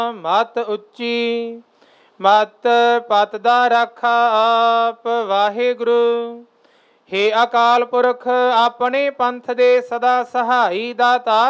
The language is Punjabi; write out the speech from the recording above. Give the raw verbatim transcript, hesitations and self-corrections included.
ਮਤ ਉੱਚੀ ਮਤ ਪਤ ਦਾ ਰਾਖਾ ਆਪ ਵਾਹਿਗੁਰੂ। ਹੇ ਅਕਾਲ ਪੁਰਖ ਆਪਣੇ ਪੰਥ ਦੇ ਸਦਾ ਸਹਾਈ ਦਾਤਾ